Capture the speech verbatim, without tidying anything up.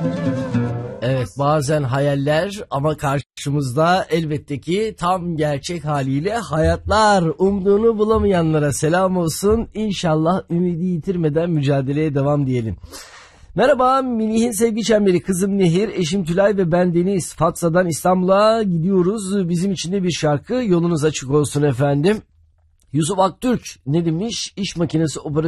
Evet, bazen hayaller ama karşımızda elbette ki tam gerçek haliyle hayatlar. Umduğunu bulamayanlara selam olsun. İnşallah ümidi yitirmeden mücadeleye devam diyelim. Merhaba Melih'in sevgi çemberi, kızım Nehir, eşim Tülay ve ben Deniz. Fatsa'dan İstanbul'a gidiyoruz. Bizim için de bir şarkı, yolunuz açık olsun efendim. Yusuf Aktürk ne demiş? İş makinesi operatörü